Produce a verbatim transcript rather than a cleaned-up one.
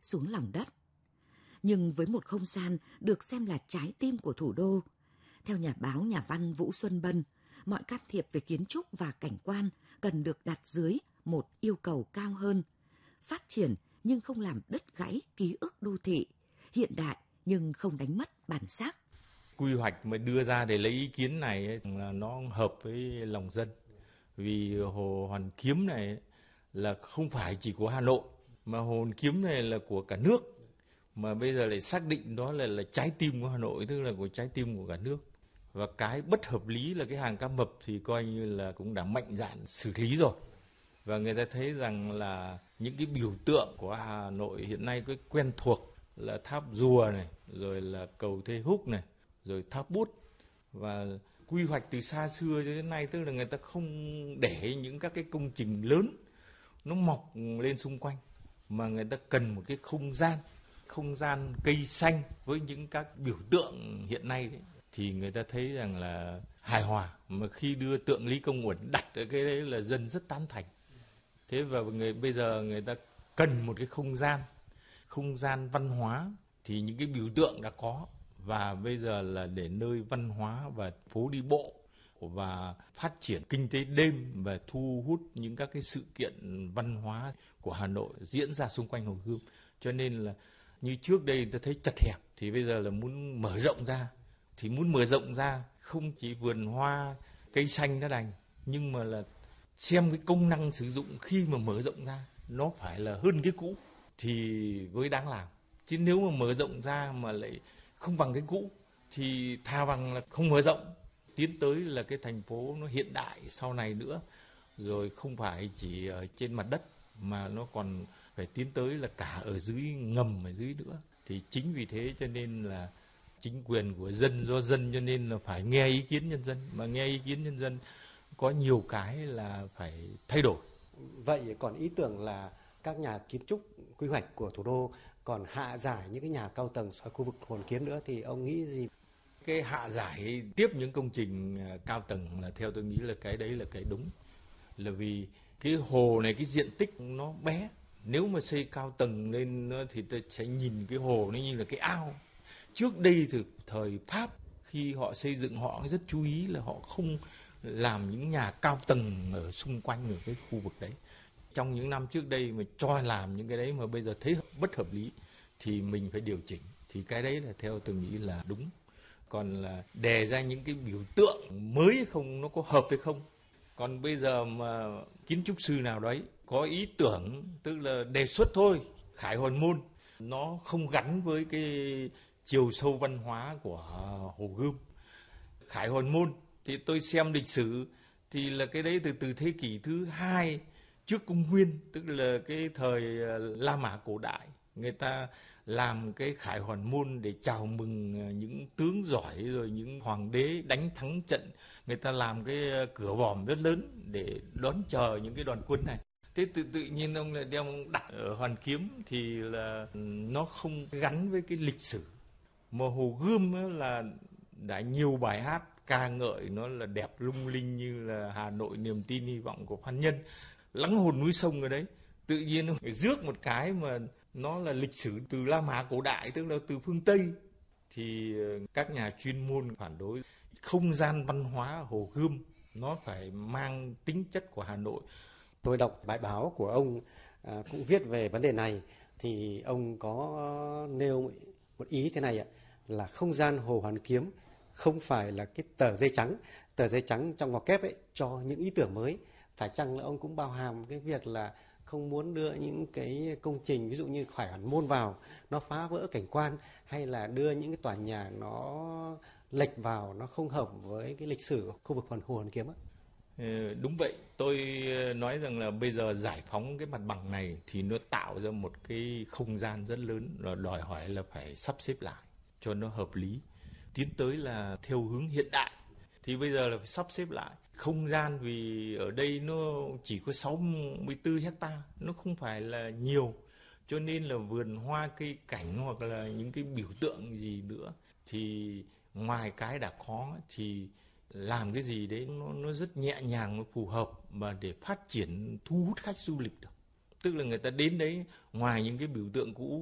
xuống lòng đất. Nhưng với một không gian được xem là trái tim của thủ đô, theo nhà báo nhà văn Vũ Xuân Bân, mọi can thiệp về kiến trúc và cảnh quan cần được đặt dưới một yêu cầu cao hơn: phát triển nhưng không làm đứt gãy ký ức đô thị, hiện đại nhưng không đánh mất bản sắc. Quy hoạch mà đưa ra để lấy ý kiến này ấy, là nó hợp với lòng dân. Vì Hồ Hoàn Kiếm này là không phải chỉ của Hà Nội, mà Hồ Hoàn Kiếm này là của cả nước. Mà bây giờ lại xác định đó là, là trái tim của Hà Nội, tức là của trái tim của cả nước. Và cái bất hợp lý là cái hàng cá mập thì coi như là cũng đã mạnh dạn xử lý rồi. Và người ta thấy rằng là những cái biểu tượng của Hà Nội hiện nay cái quen thuộc là tháp rùa này, rồi là cầu Thê Húc này, rồi tháp Bút. Và quy hoạch từ xa xưa cho đến nay, tức là người ta không để những các cái công trình lớn nó mọc lên xung quanh, mà người ta cần một cái không gian, không gian cây xanh với những các biểu tượng hiện nay đấy, thì người ta thấy rằng là hài hòa. Mà khi đưa tượng Lý Công Uẩn đặt ở cái đấy là dân rất tán thành. Thế và người bây giờ người ta cần một cái không gian, không gian văn hóa, thì những cái biểu tượng đã có, và bây giờ là để nơi văn hóa và phố đi bộ và phát triển kinh tế đêm và thu hút những các cái sự kiện văn hóa của Hà Nội diễn ra xung quanh Hồ Gươm. Cho nên là như trước đây ta thấy chật hẹp, thì bây giờ là muốn mở rộng ra. Thì muốn mở rộng ra không chỉ vườn hoa, cây xanh nó đành, nhưng mà là xem cái công năng sử dụng khi mà mở rộng ra nó phải là hơn cái cũ thì mới đáng làm. Chứ nếu mà mở rộng ra mà lại không bằng cái cũ thì thà bằng là không mở rộng. Tiến tới là cái thành phố nó hiện đại sau này nữa, rồi không phải chỉ ở trên mặt đất mà nó còn phải tiến tới là cả ở dưới ngầm ở dưới nữa. Thì chính vì thế cho nên là chính quyền của dân do dân, cho nên là phải nghe ý kiến nhân dân. Mà nghe ý kiến nhân dân có nhiều cái là phải thay đổi. Vậy còn ý tưởng là các nhà kiến trúc quy hoạch của thủ đô còn hạ giải những cái nhà cao tầng ở khu vực Hồ Hoàn Kiếm nữa, thì ông nghĩ gì? Cái hạ giải tiếp những công trình cao tầng là theo tôi nghĩ là cái đấy là cái đúng. Là vì cái hồ này cái diện tích nó bé. Nếu mà xây cao tầng lên thì ta sẽ nhìn cái hồ nó như là cái ao. Trước đây từ thời Pháp khi họ xây dựng họ rất chú ý là họ không làm những nhà cao tầng ở xung quanh ở cái khu vực đấy. Trong những năm trước đây mà cho làm những cái đấy mà bây giờ thấy bất hợp lý thì mình phải điều chỉnh. Thì cái đấy là theo tôi nghĩ là đúng. Còn là đề ra những cái biểu tượng mới hay không, nó có hợp hay không. Còn bây giờ mà kiến trúc sư nào đấy có ý tưởng, tức là đề xuất thôi, Khải Hoàn Môn, nó không gắn với cái chiều sâu văn hóa của Hồ Gươm. Khải Hoàn Môn thì tôi xem lịch sử thì là cái đấy từ từ thế kỷ thứ hai trước công nguyên, tức là cái thời La Mã cổ đại. Người ta làm cái Khải Hoàn Môn để chào mừng những tướng giỏi, rồi những hoàng đế đánh thắng trận. Người ta làm cái cửa vòm rất lớn để đón chờ những cái đoàn quân này. Thế tự tự nhiên ông lại đem đặt ở Hoàn Kiếm thì là nó không gắn với cái lịch sử. Mà Hồ Gươm là đã nhiều bài hát ca ngợi nó là đẹp lung linh như là Hà Nội niềm tin hy vọng của Phan Nhân, lắng hồn núi sông ở đấy. Tự nhiên ông phải rước một cái mà nó là lịch sử từ La Mã cổ đại, tức là từ phương Tây, thì các nhà chuyên môn phản đối. Không gian văn hóa Hồ Gươm nó phải mang tính chất của Hà Nội. Tôi đọc bài báo của ông à, cũng viết về vấn đề này, thì ông có nêu một ý thế này ạ, là không gian Hồ Hoàn Kiếm không phải là cái tờ giấy trắng, tờ giấy trắng trong ngoặc kép ấy cho những ý tưởng mới. Phải chăng là ông cũng bao hàm cái việc là không muốn đưa những cái công trình ví dụ như Khải Hoàn Môn vào nó phá vỡ cảnh quan, hay là đưa những cái tòa nhà nó lệch vào, nó không hợp với cái lịch sử của khu vực Hồ Hoàn Kiếm á? Ừ, đúng vậy. Tôi nói rằng là bây giờ giải phóng cái mặt bằng này thì nó tạo ra một cái không gian rất lớn, và đòi hỏi là phải sắp xếp lại cho nó hợp lý, tiến tới là theo hướng hiện đại. Thì bây giờ là phải sắp xếp lại không gian, vì ở đây nó chỉ có sáu mươi tư hectare, nó không phải là nhiều, cho nên là vườn hoa cây cảnh hoặc là những cái biểu tượng gì nữa thì ngoài cái đã có thì làm cái gì đấy nó nó rất nhẹ nhàng, nó phù hợp mà để phát triển thu hút khách du lịch được. Tức là người ta đến đấy ngoài những cái biểu tượng cũ